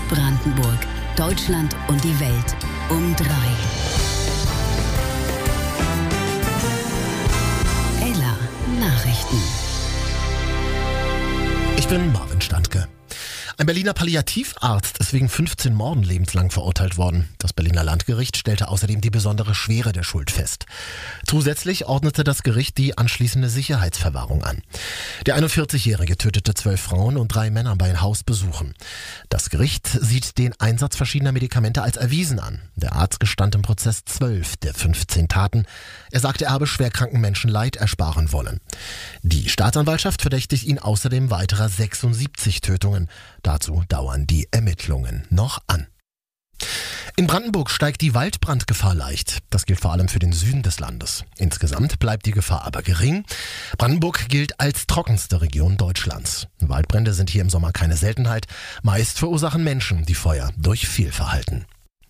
Brandenburg, Deutschland und die Welt um 3. Ella Nachrichten. Ich bin Marvin Standke. Ein Berliner Palliativarzt ist wegen 15 Morden lebenslang verurteilt worden. Das Berliner Landgericht stellte außerdem die besondere Schwere der Schuld fest. Zusätzlich ordnete das Gericht die anschließende Sicherheitsverwahrung an. Der 41-Jährige tötete 12 Frauen und 3 Männer bei Hausbesuchen. Das Gericht sieht den Einsatz verschiedener Medikamente als erwiesen an. Der Arzt gestand im Prozess 12 der 15 Taten. Er sagte, er habe schwerkranken Menschen Leid ersparen wollen. Die Staatsanwaltschaft verdächtigt ihn außerdem weiterer 76 Tötungen. Dazu dauern die Ermittlungen noch an. In Brandenburg steigt die Waldbrandgefahr leicht. Das gilt vor allem für den Süden des Landes. Insgesamt bleibt die Gefahr aber gering. Brandenburg gilt als trockenste Region Deutschlands. Waldbrände sind hier im Sommer keine Seltenheit. Meist verursachen Menschen die Feuer durch Fehlverhalten.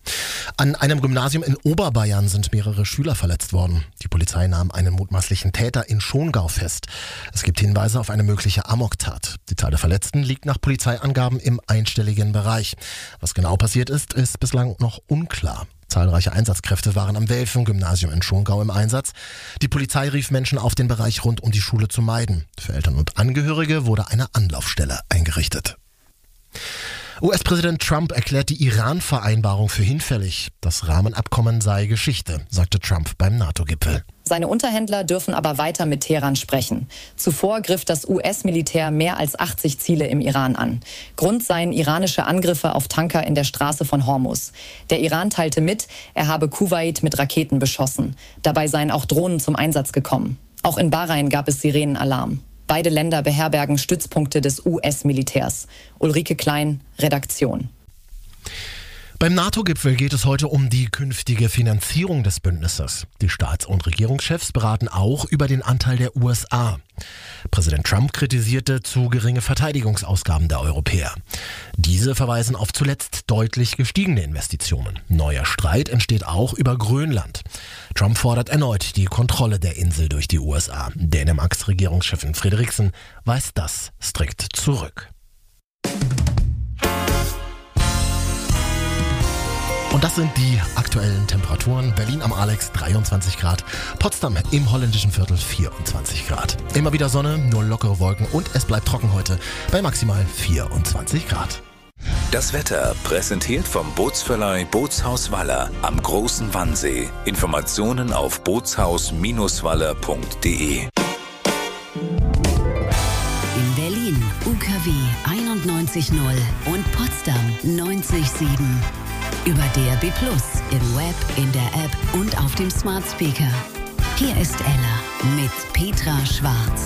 An einem Gymnasium in Oberbayern sind mehrere Schüler verletzt worden. Die Polizei nahm einen mutmaßlichen Täter in Schongau fest. Es gibt Hinweise auf eine mögliche Amoktat. Die Zahl der Verletzten liegt nach Polizeiangaben im einstelligen Bereich. Was genau passiert ist, ist bislang noch unklar. Zahlreiche Einsatzkräfte waren am Welfen-Gymnasium in Schongau im Einsatz. Die Polizei rief Menschen auf, den Bereich rund um die Schule zu meiden. Für Eltern und Angehörige wurde eine Anlaufstelle eingerichtet. US-Präsident Trump erklärt die Iran-Vereinbarung für hinfällig. Das Rahmenabkommen sei Geschichte, sagte Trump beim NATO-Gipfel. Seine Unterhändler dürfen aber weiter mit Teheran sprechen. Zuvor griff das US-Militär mehr als 80 Ziele im Iran an. Grund seien iranische Angriffe auf Tanker in der Straße von Hormuz. Der Iran teilte mit, er habe Kuwait mit Raketen beschossen. Dabei seien auch Drohnen zum Einsatz gekommen. Auch in Bahrain gab es Sirenenalarm. Beide Länder beherbergen Stützpunkte des US-Militärs. Ulrike Klein, Redaktion. Beim NATO-Gipfel geht es heute um die künftige Finanzierung des Bündnisses. Die Staats- und Regierungschefs beraten auch über den Anteil der USA. Präsident Trump kritisierte zu geringe Verteidigungsausgaben der Europäer. Diese verweisen auf zuletzt deutlich gestiegene Investitionen. Neuer Streit entsteht auch über Grönland. Trump fordert erneut die Kontrolle der Insel durch die USA. Dänemarks Regierungschefin Frederiksen weist das strikt zurück. Und das sind die aktuellen Temperaturen. Berlin am Alex 23 Grad, Potsdam im holländischen Viertel 24 Grad. Immer wieder Sonne, nur lockere Wolken und es bleibt trocken heute bei maximal 24 Grad. Das Wetter präsentiert vom Bootsverleih Bootshaus Waller am Großen Wannsee. Informationen auf bootshaus-waller.de. In Berlin UKW 91.0 und Potsdam 90.7. Über DAB+, im Web, in der App und auf dem Smart Speaker. Hier ist Ella mit Petra Schwarz.